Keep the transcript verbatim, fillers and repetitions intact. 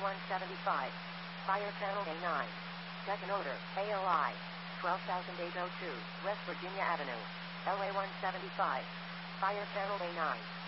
one seventy-five. Fire channel A nine. Detonator, A L I. twelve thousand eight hundred two, West Virginia Avenue. L A one seventy-five. Fire channel A nine.